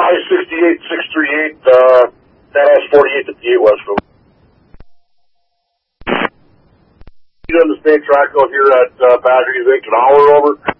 I-68, 638, that has 48 to P8 West from. You on the same track out here at Battery Lake, an hour over.